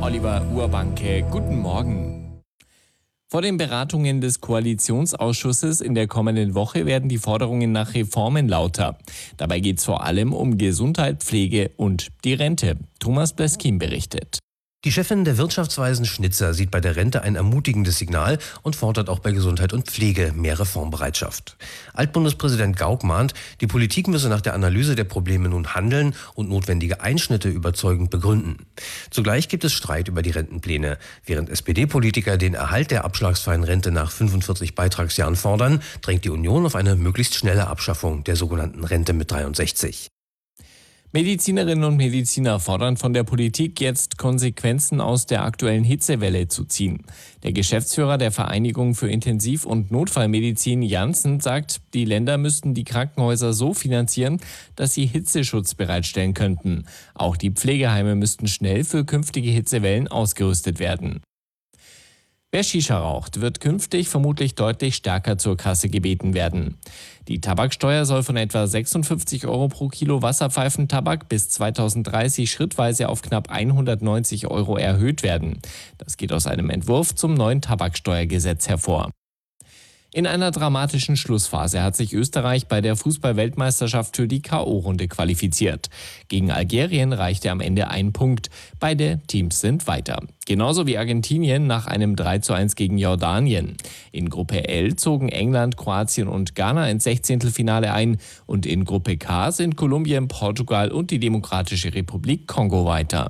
Oliver Urbanke, guten Morgen. Vor den Beratungen des Koalitionsausschusses in der kommenden Woche werden die Forderungen nach Reformen lauter. Dabei geht es vor allem um Gesundheit, Pflege und die Rente. Thomas Bleskin berichtet. Die Chefin der Wirtschaftsweisen Schnitzer sieht bei der Rente ein ermutigendes Signal und fordert auch bei Gesundheit und Pflege mehr Reformbereitschaft. Altbundespräsident Gauck mahnt, die Politik müsse nach der Analyse der Probleme nun handeln und notwendige Einschnitte überzeugend begründen. Zugleich gibt es Streit über die Rentenpläne. Während SPD-Politiker den Erhalt der abschlagsfreien Rente nach 45 Beitragsjahren fordern, drängt die Union auf eine möglichst schnelle Abschaffung der sogenannten Rente mit 63. Medizinerinnen und Mediziner fordern von der Politik jetzt Konsequenzen aus der aktuellen Hitzewelle zu ziehen. Der Geschäftsführer der Vereinigung für Intensiv- und Notfallmedizin Janssen sagt, die Länder müssten die Krankenhäuser so finanzieren, dass sie Hitzeschutz bereitstellen könnten. Auch die Pflegeheime müssten schnell für künftige Hitzewellen ausgerüstet werden. Wer Shisha raucht, wird künftig vermutlich deutlich stärker zur Kasse gebeten werden. Die Tabaksteuer soll von etwa 56 € pro Kilo Wasserpfeifentabak bis 2030 schrittweise auf knapp 190 € erhöht werden. Das geht aus einem Entwurf zum neuen Tabaksteuergesetz hervor. In einer dramatischen Schlussphase hat sich Österreich bei der Fußball-Weltmeisterschaft für die K.O.-Runde qualifiziert. Gegen Algerien reichte am Ende ein Punkt. Beide Teams sind weiter. Genauso wie Argentinien nach einem 3:1 gegen Jordanien. In Gruppe L zogen England, Kroatien und Ghana ins 16. ein und in Gruppe K sind Kolumbien, Portugal und die Demokratische Republik Kongo weiter.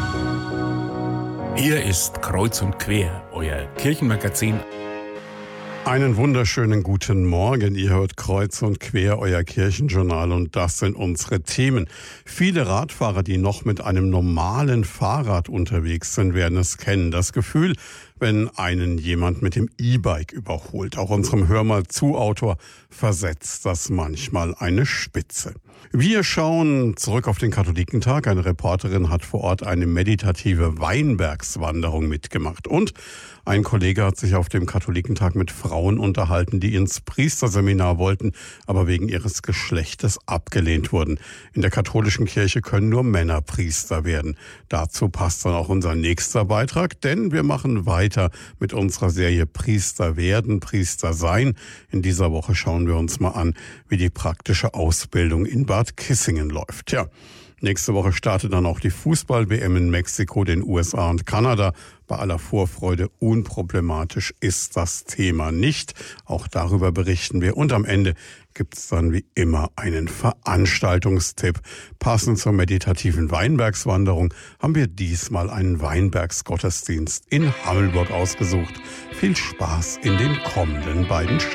Hier ist Kreuz und Quer, euer Kirchenmagazin. Einen wunderschönen guten Morgen. Ihr hört Kreuz und Quer, euer Kirchenjournal, und das sind unsere Themen. Viele Radfahrer, die noch mit einem normalen Fahrrad unterwegs sind, werden es kennen. Das Gefühl, wenn einen jemand mit dem E-Bike überholt. Auch unserem Hör mal zu Autor versetzt das manchmal eine Spitze. Wir schauen zurück auf den Katholikentag. Eine Reporterin hat vor Ort eine meditative Weinbergswanderung mitgemacht. Und ein Kollege hat sich auf dem Katholikentag mit Frauen unterhalten, die ins Priesterseminar wollten, aber wegen ihres Geschlechtes abgelehnt wurden. In der katholischen Kirche können nur Männer Priester werden. Dazu passt dann auch unser nächster Beitrag, denn wir machen weiter mit unserer Serie Priester werden, Priester sein. In dieser Woche schauen wir uns mal an, wie die praktische Ausbildung in Bad Kissingen läuft. Ja, nächste Woche startet dann auch die Fußball-WM in Mexiko, den USA und Kanada. Bei aller Vorfreude unproblematisch ist das Thema nicht. Auch darüber berichten wir. Und am Ende gibt es dann wie immer einen Veranstaltungstipp. Passend zur meditativen Weinbergswanderung haben wir diesmal einen Weinbergsgottesdienst in Hammelburg ausgesucht. Viel Spaß in den kommenden beiden